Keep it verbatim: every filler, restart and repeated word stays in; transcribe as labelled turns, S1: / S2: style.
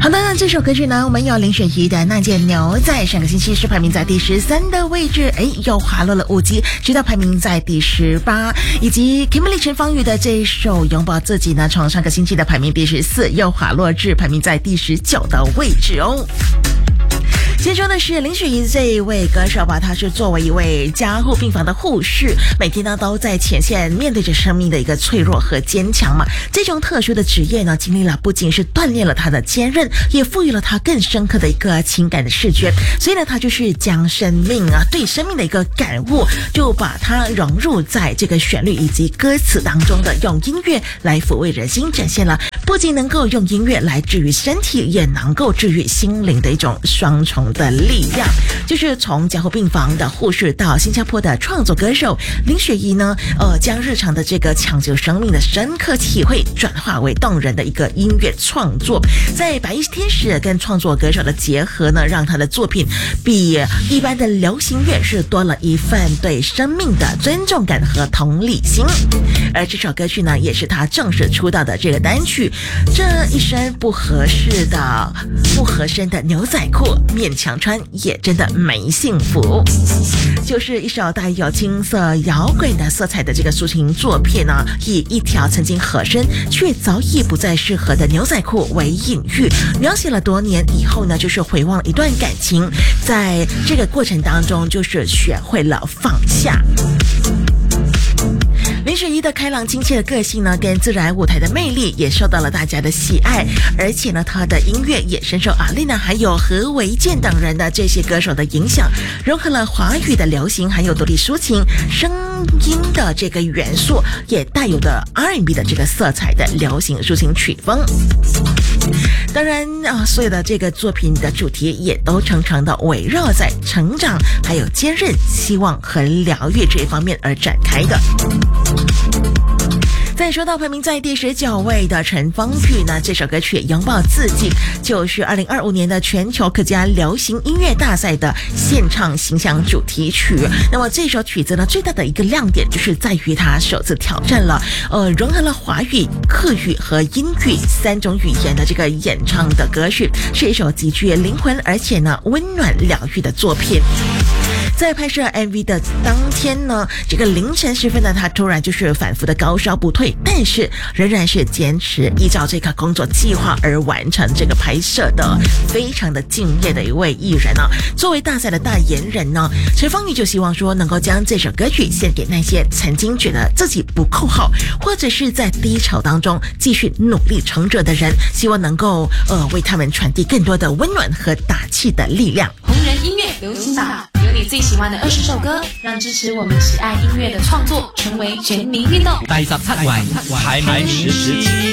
S1: 好的，这首歌曲呢，我们有林雪怡的《那件牛仔》，上个星期是排名在第十三的位置，哎，又滑落了五级，直到排名在第十八。以及 Kimberly 陈芳语的这一首《拥抱自己》呢，从上个星期的排名第十四，又滑落至排名在第十九的位置哦。先说的是林雪怡这一位歌手吧，她是作为一位加护病房的护士，每天呢都在前线面对着生命的一个脆弱和坚强嘛。这种特殊的职业呢，经历了不仅是锻炼了她的坚韧，也赋予了她更深刻的一个情感的视觉。所以呢，她就是将生命啊，对生命的一个感悟，就把它融入在这个旋律以及歌词当中的，用音乐来抚慰人心，展现了不仅能够用音乐来治愈身体，也能够治愈心灵的一种双重的力量。就是从加护病房的护士到新加坡的创作歌手林雪怡呢，呃，将日常的这个抢救生命的深刻体会转化为动人的一个音乐创作。在白衣天使跟创作歌手的结合呢，让他的作品比一般的流行乐是多了一份对生命的尊重感和同理心。而这首歌曲呢，也是他正式出道的这个单曲。这一身不合适的不合身的牛仔裤勉强穿也真的没幸福，就是一首带有青涩摇滚的色彩的这个抒情作品呢，以一条曾经合身却早已不再适合的牛仔裤为隐喻，描写了多年以后呢，就是回望了一段感情，在这个过程当中就是学会了放下。林雪怡的开朗亲切的个性呢，跟自然舞台的魅力也受到了大家的喜爱，而且呢，她的音乐也深受阿丽娜还有何维健等人的这些歌手的影响，融合了华语的流行还有独立抒情声音的这个元素，也带有的 R and B 的这个色彩的流行抒情曲风。当然啊，所有的这个作品的主题也都常常的围绕在成长还有坚韧、希望和疗愈这一方面而展开的。再说到排名在第十九位的陈芳语呢，这首歌曲《拥抱自己》就是二零二五年的全球客家流行音乐大赛的现场形象主题曲。那么这首曲子呢，最大的一个亮点就是在于它首次挑战了呃融合了华语、客语和英语三种语言的这个演唱的歌曲，是一首极具灵魂而且呢温暖疗愈的作品。在拍摄 M V 的当天呢，这个凌晨时分呢，他突然就是反复的高烧不退，但是仍然是坚持依照这个工作计划而完成这个拍摄的，非常的敬业的一位艺人啊。作为大赛的代言人呢，陈芳语就希望说能够将这首歌曲献给那些曾经觉得自己不够好，或者是在低潮当中继续努力撑着的人，希望能够呃为他们传递更多的温暖和打气的力量。
S2: 红人音乐流行榜，有你最喜欢的二十首歌，让支持我们喜爱音乐的创作成为全民运动。
S3: 第十七位排名十七。